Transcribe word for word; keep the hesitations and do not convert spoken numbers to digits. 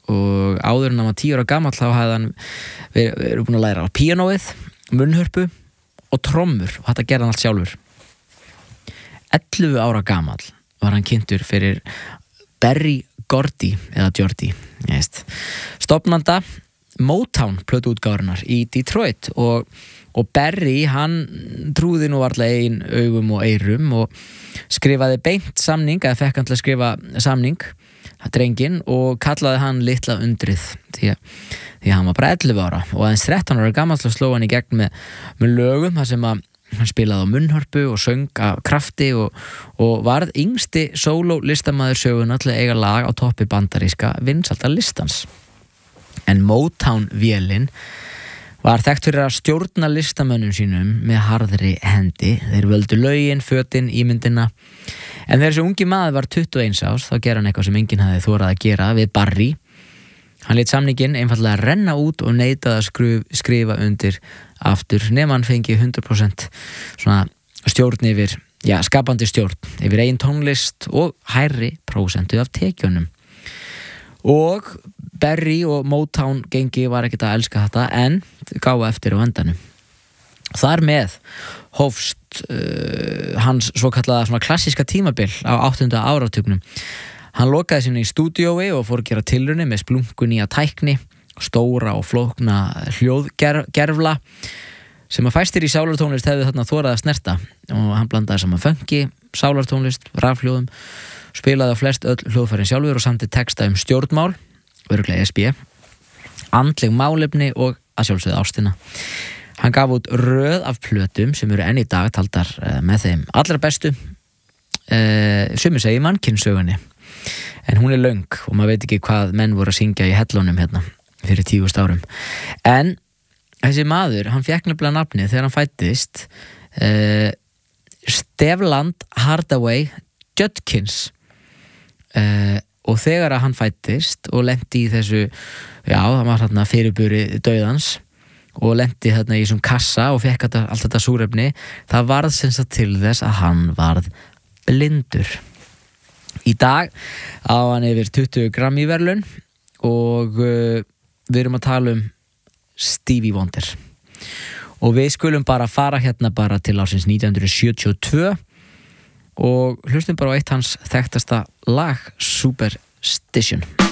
og áður en hann var tíu ára gamall þá hafði hann verið, verið búin að læra á píanóið, munnhörpu og trommur og þetta gerði hann allt sjálfur. ellefu ára gamall var hann kynntur fyrir Berry Gordy eða Jordy, ég veist, stofnanda Motown plötuútgáfarinnar í Detroit og, og Berry hann trúði nú varla eigin augum og eyrum og skrifaði beint samning, eða fekk hann til að skrifa samning drenginn og kallaði hann litla undrið því að, því að hann var bara ellefu ára og aðeins þrettán ára gamall og sló hann í gegn með, með lögum þar sem að hann spilaði á munnhörpu og söng af krafti og, og varð yngsti sóló listamaður söguna til að eiga lag á toppi bandaríska vinsælda listans. En Motown-vélin var þekkt fyrir að stjórna listamönnum sínum með harðri hendi. Þeir völdu lögin, fötin, ímyndina. En þegar þessi ungi maður var tuttugu og eins árs þá gerði hann eitthvað sem enginn hafði þorað að gera við Barry. Hann lét samninginn einfaldlega renna út og neitaði að skruf, skrifa undir aftur nema hann fengi hundrað prósent svona stjórn yfir, já, skapandi stjórn yfir eigin tónlist og hærri prósentu af tekjunum. Og Berry og Motown gengi var ekkert að elska þetta en gáfu eftir á endanum. Þar með hófst uh, hans svo kallaða svona klassíska tímabil á áttunda áratugnum. Hann lokaði sinni í stúdíói og fór að gera tilraunir með splungun nýja tækni, stóra og flókna hljóðgerfla sem að fæstir í sálartónlist hefðu þarna þorað að snerta og hann blandaði saman funky, sálartónlist, rafhljóðum, spilaði á flest öll hljóðfærin sjálfur og samti texta um stjórnmál, örugglega E S B, andleg málefni og að sjálfsögðu ástina. Hann gaf út röð af plötum sem eru enn í dag taldar með þeim allra bestu, uh, sumir segir mannkynssögunni, en hún er löng og maður veit ekki hvað menn voru að syngja í hellunum hérna fyrir tíu árum. En þessi maður, hann fékk nefnilega nafnið þegar hann fæddist uh, Stevland Hardaway Judkins. Uh, og þegar að hann fæddist og lenti í þessu, já, það var þarna fyrirburi dauðans og lenti þarna í þessum kassa og fekk þetta, allt þetta súrefni, það varð sem sagt til þess að hann varð blindur. Í dag á hann yfir tuttugu Grammy-verðlaun og uh, við erum að tala um Stevie Wonder og við skulum bara fara hérna bara til ársins nítján hundruð sjötíu og tvö og hlustum bara á eitt hans þekktasta lag, Superstition.